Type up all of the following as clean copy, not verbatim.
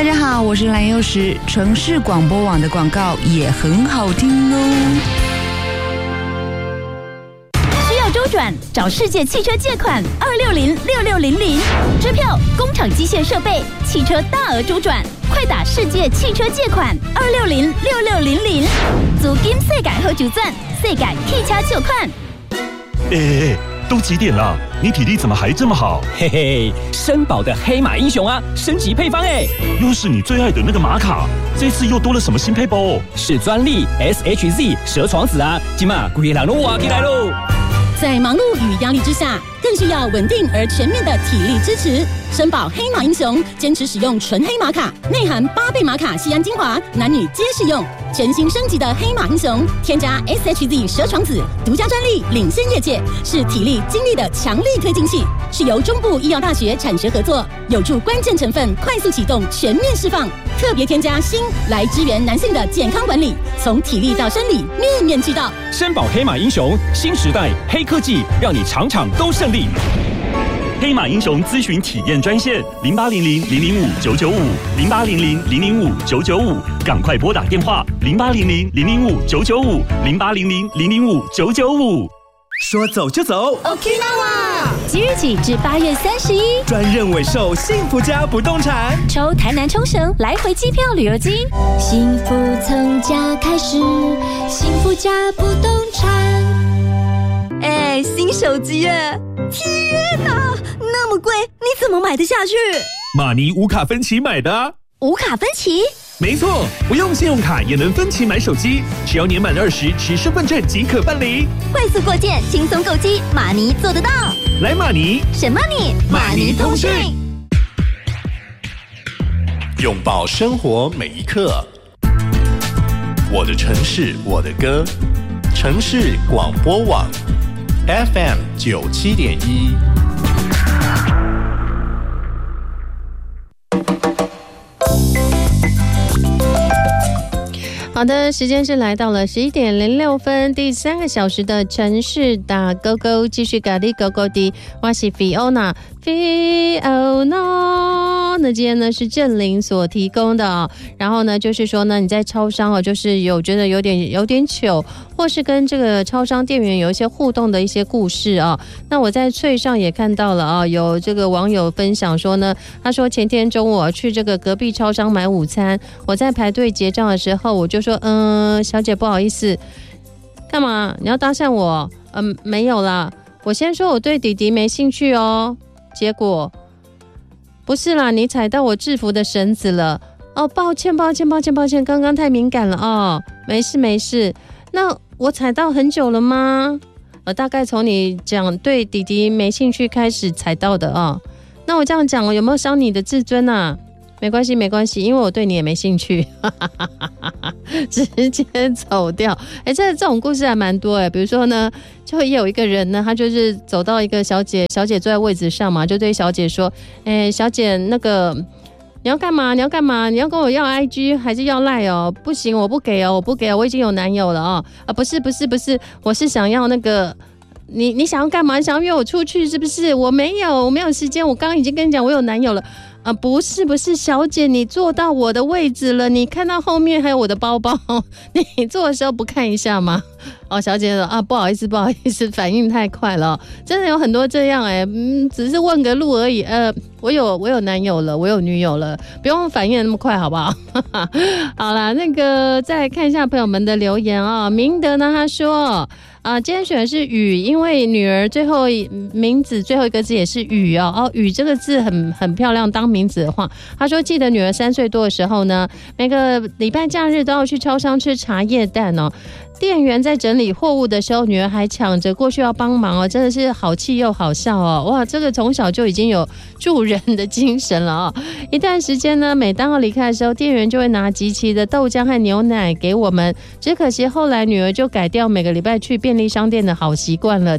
大家好，我是蓝幼时。城市广播网的广告也很好听哦。 需要周转，找世界汽车借款2606600，支票、工厂机械设备、汽车大额周转，快打世界汽车借款2606600。租金世界好就赚，世界汽车借款。 都几点了？你体力怎么还这么好？ 嘿嘿，绅宝的黑马英雄啊，升级配方哎！ 又是你最爱的那个玛卡，这次又多了什么新配包？ 是专利 SHZ 蛇床子啊！今嘛鬼人都挖起来喽！ 在忙碌与压力之下，更需要稳定而全面的体力支持。绅宝黑马英雄坚持使用纯黑玛卡，内含8倍玛卡酰胺精华，男女皆适用。全新升级的黑马英雄，添加 SHZ 蛇床子，独家专利，领先业界，是体力精力的强力推进器，是由中部医药大学产学合作，有助关键成分快速启动全面释放。特别添加锌来支援男性的健康管理，从体力到生理面面俱到。 绅宝黑马英雄，新时代黑科技，让你场场都胜利。 黑马英雄咨询体验专线0800-005-995，0800-005-995，赶快拨打电话0800-005-995，0800-005-995。 说走就走 Okinawa 即日起至8月31， 专任委售幸福家不动产， 抽台南冲绳来回机票旅游金， 幸福从家开始，幸福家不动产。 新手机耶！天哪，那么贵，你怎么买得下去？ 马尼无卡分期买的。 无卡分期？ 没错，不用信用卡也能分期买手机，只要年满20持身份证即可办理。 快速过件，轻松购机，马尼做得到。 来马尼， 什么你？ 马尼通讯，拥抱生活每一刻。我的城市，我的歌，城市广播网 FM 97.1。 好的，时间是来到了11点06分，第3个小时的城市打勾勾，继续咖喱勾勾的，我是 Fiona。那今天呢是郑玲所提供的哦，然后呢就是说呢你在超商哦，就是觉得有点糗，或是跟这个超商店员有一些互动的一些故事哦。那我在脆上也看到了啊，有这个网友分享说呢，他说前天中午去这个隔壁超商买午餐，我在排队结账的时候，我就说小姐不好意思，干嘛？你要搭讪我？没有啦，我先说我对弟弟没兴趣哦。结果不是啦，你踩到我制服的绳子了哦，抱歉，刚刚太敏感了哦，没事。那我踩到很久了吗？大概从你讲对弟弟没兴趣开始踩到的哦。那我这样讲有没有伤你的自尊啊？没关系，因为我对你也没兴趣，直接走掉。这种故事还蛮多比如说呢，就也有一个人呢，他就是走到一个小姐坐在位置上嘛，就对小姐说：“小姐，那个你要干嘛？你要跟我要 IG 还是要 LINE 哦？不行，我不给哦，我已经有男友了哦。不是，我是想要那个。”你想要干嘛？你想要约我出去是不是？我没有时间，我刚刚已经跟你讲我有男友了。不是，小姐，你坐到我的位置了，你看到后面还有我的包包，你坐的时候不看一下吗？小姐说不好意思，反应太快了，真的有很多这样只是问个路而已。我有男友了，我有女友了，不用反应那么快，好不好？好啦，那个再来看一下朋友们的留言啊。明德呢，他说今天选的是雨，因为女儿名字最后一个字也是雨哦。雨这个字很漂亮，当名字的话，他说记得女儿3岁多的时候呢，每个礼拜假日都要去超商吃茶叶蛋哦。店员在整理货物的时候，女儿还抢着过去要帮忙哦，真的是好气又好笑哦。哇，这个从小就已经有助人的精神了哦。一段时间呢，每当要离开的时候，店员就会拿集齐的豆浆和牛奶给我们。只可惜后来女儿就改掉每个礼拜去便利商店的好习惯了。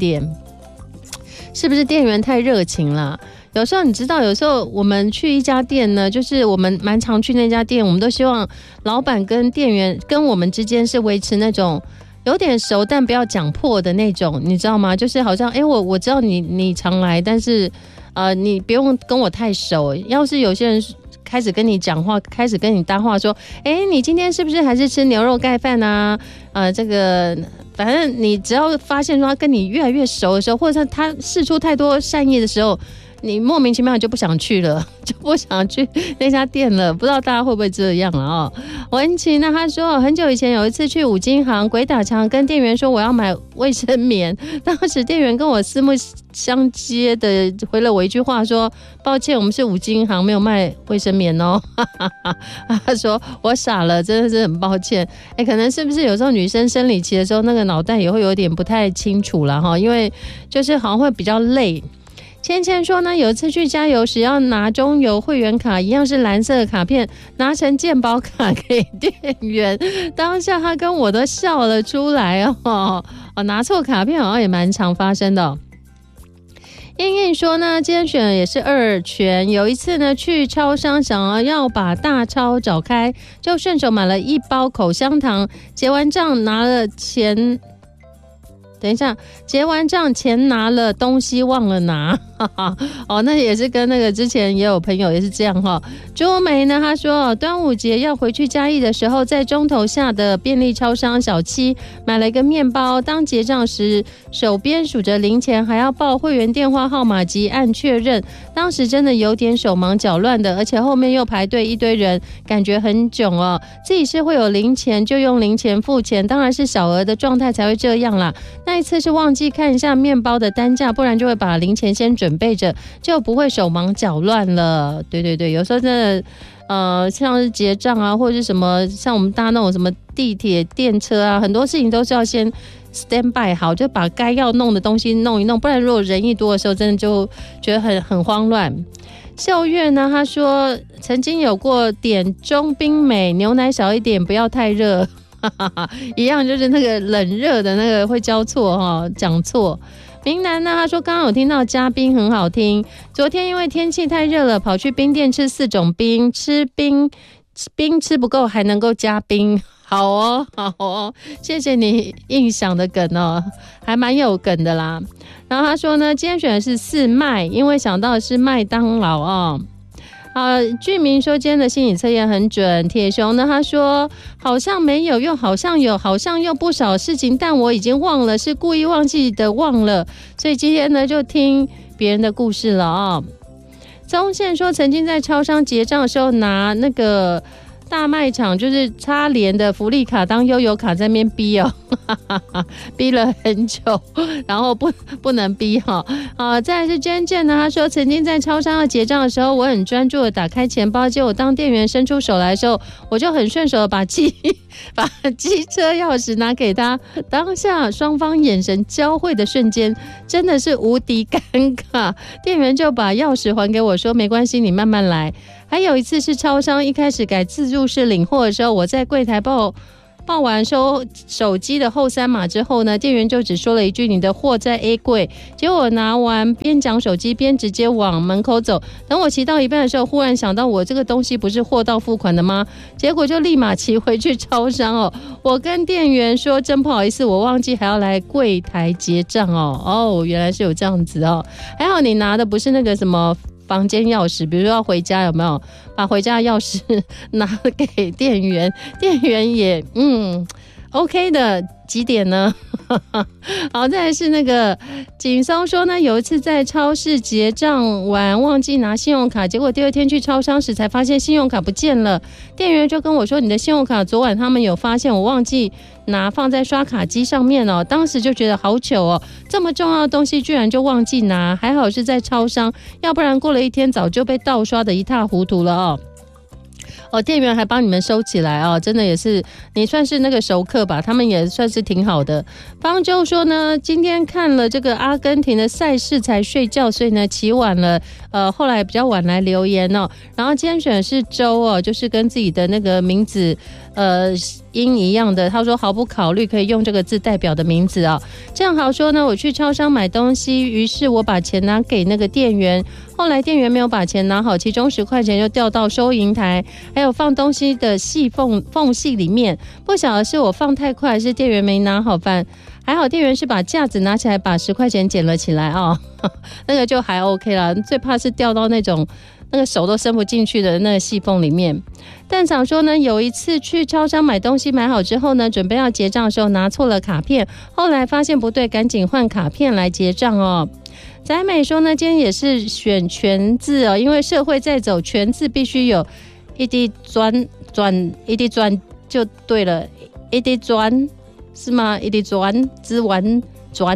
是不是店员太热情了？有时候你知道，有时候我们去一家店呢，就是我们蛮常去那家店，我们都希望老板跟店员跟我们之间是维持那种有点熟但不要讲破的那种，你知道吗？就是好像我知道你常来，但是你不用跟我太熟。要是有些人开始跟你讲话，开始跟你搭话，说，你今天是不是还是吃牛肉盖饭啊？这个反正你只要发现说他跟你越来越熟的时候，或者他释出太多善意的时候，你莫名其妙就不想去了，就不想去那家店了。不知道大家会不会这样啊？文琪呢，他说很久以前有一次去五金行鬼打墙，跟店员说我要买卫生棉，当时店员跟我四目相接的回了我一句话说，抱歉，我们是五金行，没有卖卫生棉哦。他说我傻了，真的是很抱歉。可能是不是有时候女生生理期的时候那个脑袋也会有点不太清楚啦哈，因为就是好像会比较累。芊芊说呢，有一次去加油时要拿中油会员卡，一样是蓝色的卡片，拿成健保卡给店员，当下他跟我都笑了出来哦。拿错卡片好像也蛮常发生的。英英说呢，今天选的也是2全，有一次呢去超商想要把大钞找开，就顺手买了1包口香糖，结完账拿了钱。等一下，结完账钱拿了，东西忘了拿。那也是跟那个之前也有朋友也是这样哈。朱梅呢，她说端午节要回去嘉义的时候，在中投下的便利超商小七买了一个面包，当结账时手边数着零钱，还要报会员电话号码及按确认，当时真的有点手忙脚乱的，而且后面又排队一堆人，感觉很囧哦。自己是会有零钱就用零钱付钱，当然是小额的状态才会这样啦。那一次是忘记看一下面包的单价，不然就会把零钱先准备着，就不会手忙脚乱了。对对对，有时候真的像是结账啊，或者是什么像我们搭那种什么地铁电车啊，很多事情都是要先 stand by 好，就把该要弄的东西弄一弄，不然如果人一多的时候，真的就觉得很慌乱。秀月呢，他说曾经有过点中冰美，牛奶少一点，不要太热。一样就是那个冷热的那个会交错哈，讲错。明南呢，他说刚刚有听到加冰很好听，昨天因为天气太热了，跑去冰店吃4种冰，吃冰吃不够还能够加冰，好哦好哦，谢谢你印象的梗哦，还蛮有梗的啦。然后他说呢，今天选的是4麦，因为想到的是麦当劳哦。居民说今天的心理测验很准。铁熊呢，他说好像没有又好像有，好像又不少事情，但我已经忘了，是故意忘记的忘了，所以今天呢就听别人的故事了啊。宗宪说曾经在超商结账的时候拿那个大卖场就是插联的福利卡当悠游卡在那边逼哦，逼了很久，然后不能逼哈。再来是娟娟呢，她说曾经在超商要结账的时候，我很专注的打开钱包，结果当店员伸出手来的时候，我就很顺手的把机车钥匙拿给他，当下双方眼神交汇的瞬间，真的是无敌尴尬。店员就把钥匙还给我说，没关系，你慢慢来。还有一次是超商一开始改自助式领货的时候，我在柜台报完收手机的后3码之后呢，店员就只说了一句你的货在 A 柜，结果我拿完边讲手机边直接往门口走，等我骑到一半的时候，忽然想到我这个东西不是货到付款的吗？结果就立马骑回去超商哦。我跟店员说真不好意思，我忘记还要来柜台结账哦。原来是有这样子哦，还好你拿的不是那个什么房间钥匙，比如说要回家，有没有把回家的钥匙拿给店员？店员也OK 的。几点呢？好，再来是那个景松说呢，有一次在超市结账完忘记拿信用卡，结果第2天去超商时才发现信用卡不见了。店员就跟我说，你的信用卡昨晚他们有发现，我忘记拿放在刷卡机上面哦。当时就觉得好糗哦，这么重要的东西居然就忘记拿，还好是在超商，要不然过了1天早就被盗刷的一塌糊涂了哦。店员还帮你们收起来哦，真的也是你算是那个熟客吧，他们也算是挺好的。方舟说呢，今天看了这个阿根廷的赛事才睡觉，所以呢起晚了，后来比较晚来留言哦。然后今天选的是周哦，就是跟自己的那个名字音一样的，他说毫不考虑可以用这个字代表的名字哦。正好说呢，我去超商买东西，于是我把钱拿给那个店员，后来店员没有把钱拿好，其中10块钱就掉到收银台还有放东西的缝隙里面，不晓得是我放太快还是店员没拿好饭，还好店员是把架子拿起来把10块钱捡了起来哦，那个就还 OK 啦，最怕是掉到那种那个手都伸不进去的那个细缝里面。蛋厂说呢，有一次去超商买东西，买好之后呢，准备要结账的时候拿错了卡片，后来发现不对，赶紧换卡片来结账哦。仔美说呢，今天也是选全字哦，因为社会在走，全字必须有一滴转一滴转就对了，一滴转是吗？一滴转之完转。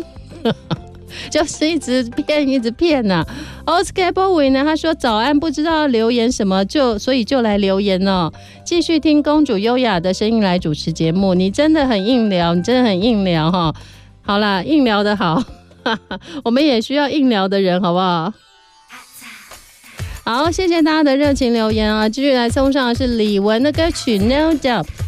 就是一直骗啊。Oscar Bowie 呢，他说早安，不知道留言什么，所以就来留言哦。继续听公主优雅的声音来主持节目，你真的很硬聊，你真的很硬聊哈。好啦，硬聊的好，我们也需要硬聊的人，好不好？好，谢谢大家的热情留言啊！继续来送上的是李玟的歌曲《No Doubt》。